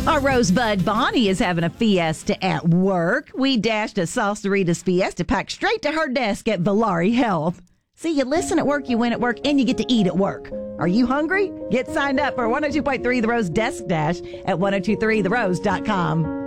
Our Rosebud Bonnie is having a fiesta at work. We dashed a Salsaritas fiesta packed straight to her desk at Valari Health. See, you listen at work, you win at work, and you get to eat at work. Are you hungry? Get signed up for 102.3 The Rose Desk Dash at 1023therose.com.